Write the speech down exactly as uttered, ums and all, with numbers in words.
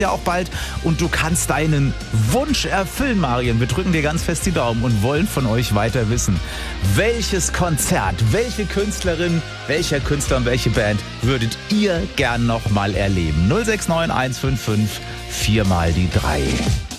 ja auch bald und du kannst deinen Wunsch erfüllen, Marion. Wir drücken dir ganz fest die Daumen und wollen von euch weiter wissen, welches Konzert, welche Künstlerin, welcher Künstler und welche Band würdet ihr gern noch mal erleben? null sechs neun eins fünf fünf vier mal die drei.